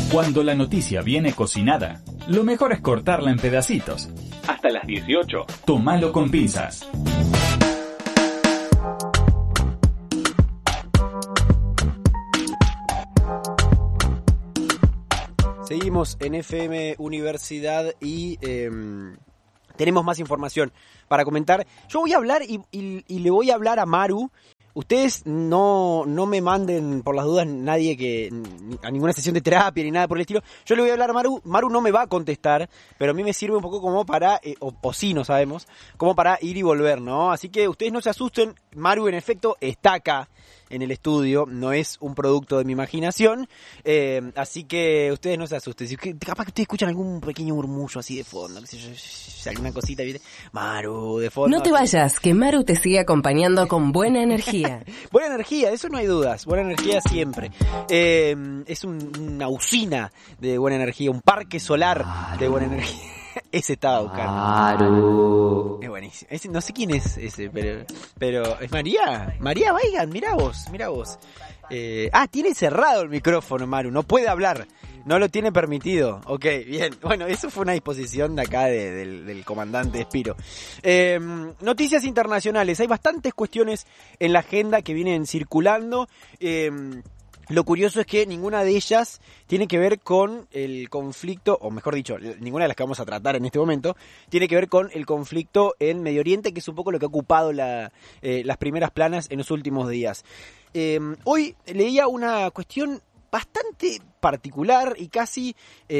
Cuando la noticia viene cocinada, lo mejor es cortarla en pedacitos. Hasta las 18. Tómalo con pinzas. Seguimos en FM Universidad y tenemos más información para comentar. Yo voy a hablar y le voy a hablar a Maru. Ustedes no me manden por las dudas nadie a ninguna sesión de terapia ni nada por el estilo. Yo le voy a hablar a Maru. Maru no me va a contestar, pero a mí me sirve un poco como para, o sí, no sabemos, como para ir y volver, ¿no? Así que ustedes no se asusten. Maru, en efecto, está acá en el estudio, no es un producto de mi imaginación, así que ustedes no se asusten. Capaz que ustedes escuchan algún pequeño murmullo así de fondo, qué sé yo, alguna cosita, ¿viste? Maru, de fondo. No te vayas, que Maru te sigue acompañando con buena energía. Buena energía, de eso no hay dudas, buena energía siempre. Es una usina de buena energía, un parque solar de buena energía. Ese estaba buscando. Claro. Es buenísimo. No sé quién es ese, pero es María. María Weigand, mirá vos. Tiene cerrado el micrófono, Maru. No puede hablar. No lo tiene permitido. Ok, bien. Bueno, eso fue una disposición de acá del comandante Espiro. Noticias internacionales. Hay bastantes cuestiones en la agenda que vienen circulando. Lo curioso es que ninguna de ellas tiene que ver con el conflicto, o mejor dicho, ninguna de las que vamos a tratar en este momento, tiene que ver con el conflicto en Medio Oriente, que es un poco lo que ha ocupado las primeras planas en los últimos días. Hoy leía una cuestión bastante particular y casi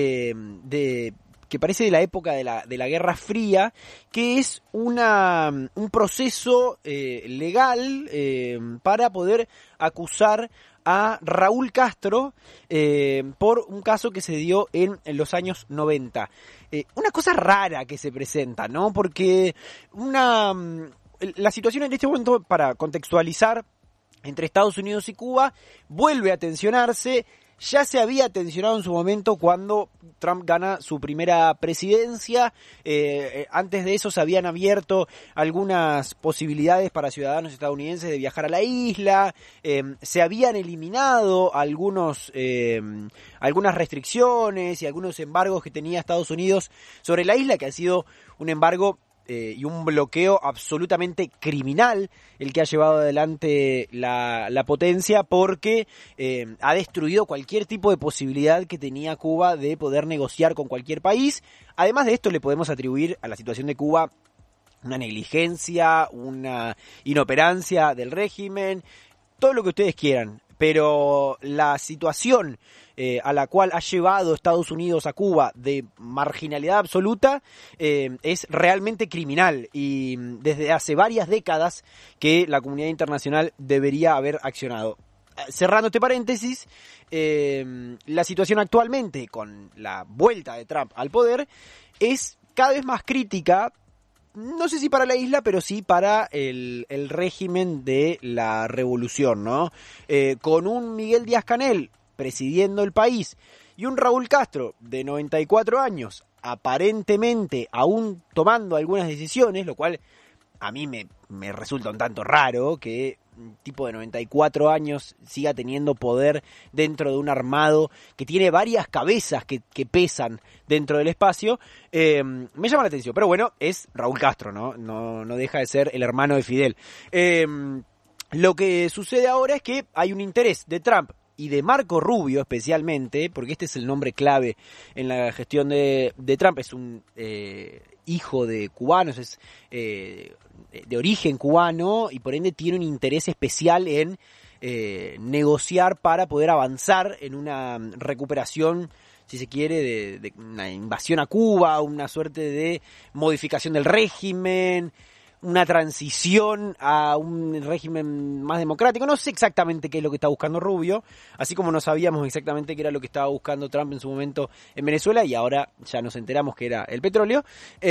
que parece de la época de la Guerra Fría, que es un proceso legal para poder acusar a Raúl Castro por un caso que se dio en los años 90. Una cosa rara que se presenta, ¿no? Porque la situación en este momento, para contextualizar, entre Estados Unidos y Cuba, vuelve a tensionarse. Ya se había tensionado en su momento cuando Trump gana su primera presidencia. Antes de eso se habían abierto algunas posibilidades para ciudadanos estadounidenses de viajar a la isla. Se habían eliminado algunas restricciones y algunos embargos que tenía Estados Unidos sobre la isla, que ha sido un embargo y un bloqueo absolutamente criminal el que ha llevado adelante la potencia, porque ha destruido cualquier tipo de posibilidad que tenía Cuba de poder negociar con cualquier país. Además de esto, le podemos atribuir a la situación de Cuba una negligencia, una inoperancia del régimen, todo lo que ustedes quieran, pero la situación a la cual ha llevado Estados Unidos a Cuba de marginalidad absoluta es realmente criminal, y desde hace varias décadas que la comunidad internacional debería haber accionado. Cerrando este paréntesis, la situación actualmente con la vuelta de Trump al poder es cada vez más crítica. No sé si para la isla, pero sí para el régimen de la revolución, ¿no? Con un Miguel Díaz-Canel presidiendo el país y un Raúl Castro de 94 años, aparentemente aún tomando algunas decisiones, lo cual a mí me resulta un tanto raro que un tipo de 94 años siga teniendo poder dentro de un armado que tiene varias cabezas que pesan dentro del espacio. Me llama la atención, pero bueno, es Raúl Castro, no deja de ser el hermano de Fidel. Lo que sucede ahora es que hay un interés de Trump y de Marco Rubio especialmente, porque este es el nombre clave en la gestión de Trump. Es un hijo de cubanos, es de origen cubano, y por ende tiene un interés especial en negociar para poder avanzar en una recuperación, si se quiere, de una invasión a Cuba, una suerte de modificación del régimen, una transición a un régimen más democrático. No sé exactamente qué es lo que está buscando Rubio, así como no sabíamos exactamente qué era lo que estaba buscando Trump en su momento en Venezuela, y ahora ya nos enteramos que era el petróleo.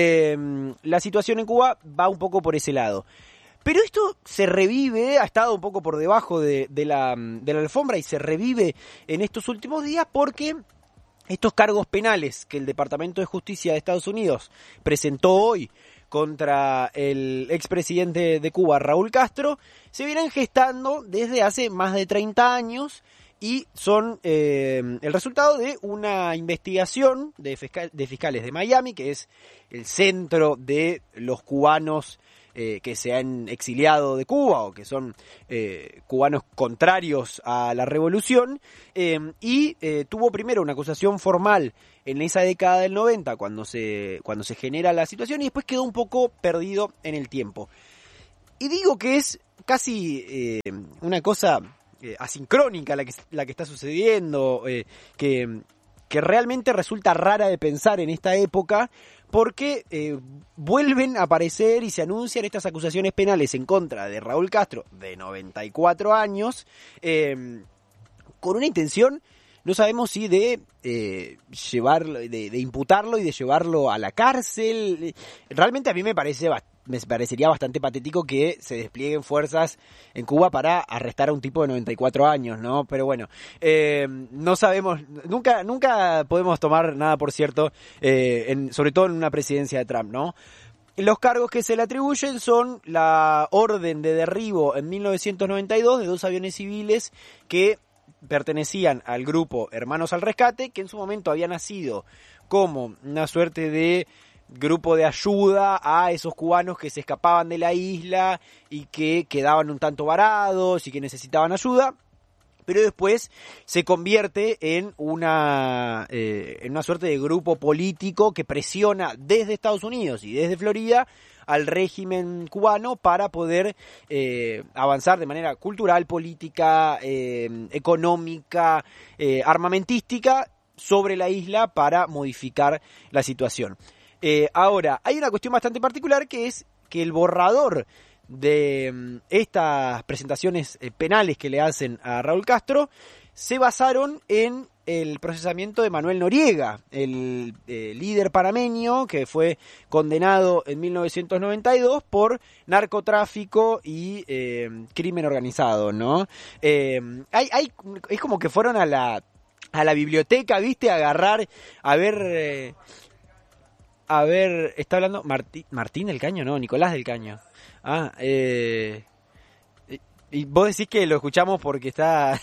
La situación en Cuba va un poco por ese lado. Pero esto se revive, ha estado un poco por debajo de la alfombra, y se revive en estos últimos días porque estos cargos penales que el Departamento de Justicia de Estados Unidos presentó hoy contra el expresidente de Cuba, Raúl Castro, se vienen gestando desde hace más de 30 años y son el resultado de una investigación de fiscales de Miami, que es el centro de los cubanos que se han exiliado de Cuba o que son cubanos contrarios a la revolución, y tuvo primero una acusación formal en esa década del 90 cuando se genera la situación, y después quedó un poco perdido en el tiempo. Y digo que es casi una cosa asincrónica la que está sucediendo, que realmente resulta rara de pensar en esta época, porque vuelven a aparecer y se anuncian estas acusaciones penales en contra de Raúl Castro, de 94 años, con una intención, no sabemos si de llevarlo, de imputarlo y de llevarlo a la cárcel. Realmente a mí me parecería bastante patético que se desplieguen fuerzas en Cuba para arrestar a un tipo de 94 años, ¿no? Pero bueno, no sabemos, nunca podemos tomar nada por cierto, sobre todo en una presidencia de Trump, ¿no? Los cargos que se le atribuyen son la orden de derribo en 1992 de 2 aviones civiles que pertenecían al grupo Hermanos al Rescate, que en su momento había nacido como una suerte de grupo de ayuda a esos cubanos que se escapaban de la isla y que quedaban un tanto varados y que necesitaban ayuda, pero después se convierte en una suerte de grupo político que presiona desde Estados Unidos y desde Florida al régimen cubano para poder avanzar de manera cultural, política, económica, armamentística sobre la isla para modificar la situación. Ahora, hay una cuestión bastante particular, que es que el borrador de estas presentaciones penales que le hacen a Raúl Castro se basaron en el procesamiento de Manuel Noriega, el líder panameño que fue condenado en 1992 por narcotráfico y crimen organizado, ¿no? Es como que fueron a la biblioteca, ¿viste? A agarrar, a ver, está hablando Martín del Caño, no, Nicolás del Caño. Y vos decís que lo escuchamos porque está...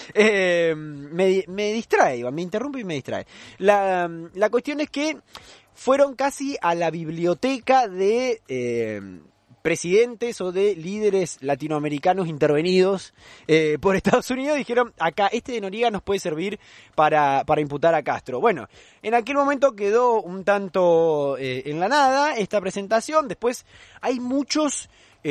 me distrae, me interrumpe y me distrae. La cuestión es que fueron casi a la biblioteca de presidentes o de líderes latinoamericanos intervenidos por Estados Unidos. Dijeron, acá, este de Noriega nos puede servir para imputar a Castro. Bueno, en aquel momento quedó un tanto en la nada esta presentación. Después hay muchos...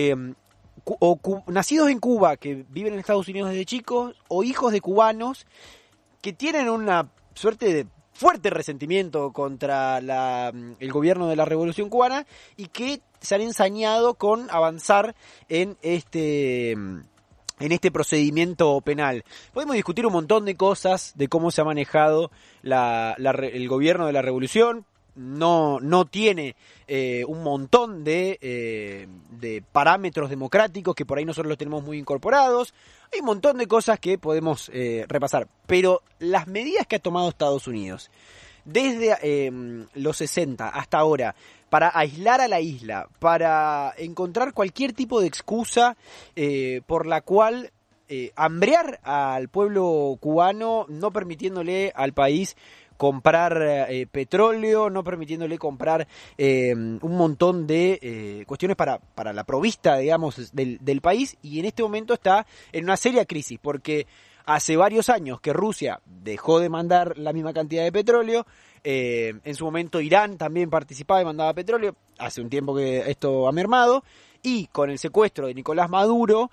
nacidos en Cuba que viven en Estados Unidos desde chicos, o hijos de cubanos que tienen una suerte de fuerte resentimiento contra el gobierno de la Revolución Cubana y que se han ensañado con avanzar en este procedimiento penal. Podemos discutir un montón de cosas de cómo se ha manejado el gobierno de la Revolución. No tiene un montón de parámetros democráticos que por ahí nosotros los tenemos muy incorporados. Hay un montón de cosas que podemos repasar, pero las medidas que ha tomado Estados Unidos desde los 60 hasta ahora para aislar a la isla, para encontrar cualquier tipo de excusa por la cual hambrear al pueblo cubano, no permitiéndole al país comprar petróleo, no permitiéndole comprar un montón de cuestiones para la provista, digamos, del país, y en este momento está en una seria crisis, porque hace varios años que Rusia dejó de mandar la misma cantidad de petróleo, en su momento Irán también participaba y mandaba petróleo, hace un tiempo que esto ha mermado, y con el secuestro de Nicolás Maduro,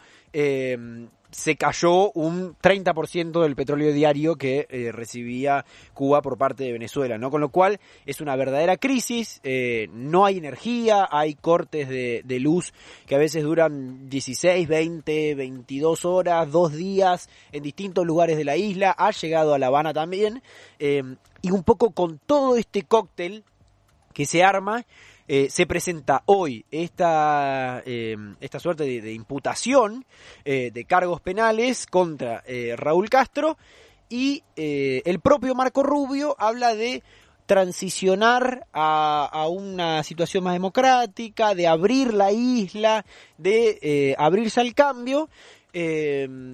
se cayó un 30% del petróleo diario que recibía Cuba por parte de Venezuela, ¿no? Con lo cual es una verdadera crisis, no hay energía, hay cortes de luz que a veces duran 16, 20, 22 horas, 2 días en distintos lugares de la isla, ha llegado a La Habana también, y un poco con todo este cóctel que se arma, se presenta hoy esta suerte de imputación de cargos penales contra Raúl Castro, y el propio Marco Rubio habla de transicionar a una situación más democrática, de abrir la isla, de abrirse al cambio,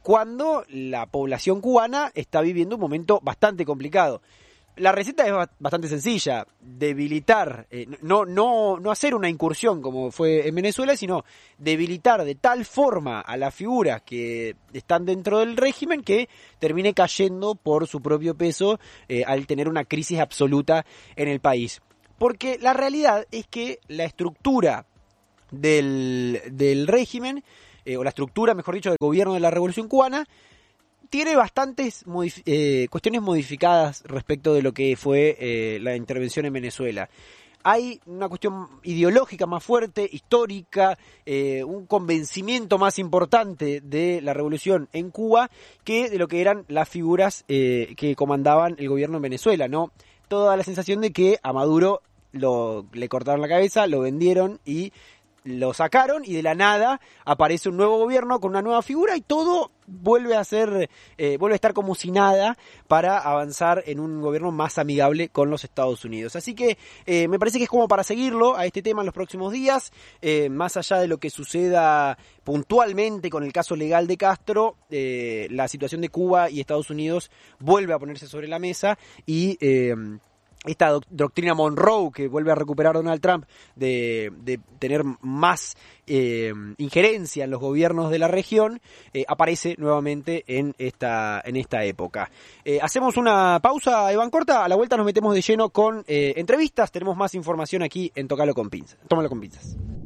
cuando la población cubana está viviendo un momento bastante complicado. La receta es bastante sencilla: debilitar, no hacer una incursión como fue en Venezuela, sino debilitar de tal forma a las figuras que están dentro del régimen que termine cayendo por su propio peso al tener una crisis absoluta en el país. Porque la realidad es que la estructura del régimen, o la estructura, mejor dicho, del gobierno de la Revolución Cubana, tiene bastantes cuestiones modificadas respecto de lo que fue la intervención en Venezuela. Hay una cuestión ideológica más fuerte, histórica, un convencimiento más importante de la revolución en Cuba que de lo que eran las figuras que comandaban el gobierno en Venezuela, ¿no? Toda la sensación de que a Maduro le cortaron la cabeza, lo vendieron y lo sacaron, y de la nada aparece un nuevo gobierno con una nueva figura y todo vuelve a estar como si nada para avanzar en un gobierno más amigable con los Estados Unidos. Así que me parece que es como para seguirlo a este tema en los próximos días, más allá de lo que suceda puntualmente con el caso legal de Castro. La situación de Cuba y Estados Unidos vuelve a ponerse sobre la mesa, y esta doctrina Monroe que vuelve a recuperar Donald Trump de tener más injerencia en los gobiernos de la región, aparece nuevamente en esta época. Hacemos una pausa, Iván Corta. A la vuelta nos metemos de lleno con entrevistas. Tenemos más información aquí en Tómalo con pinzas.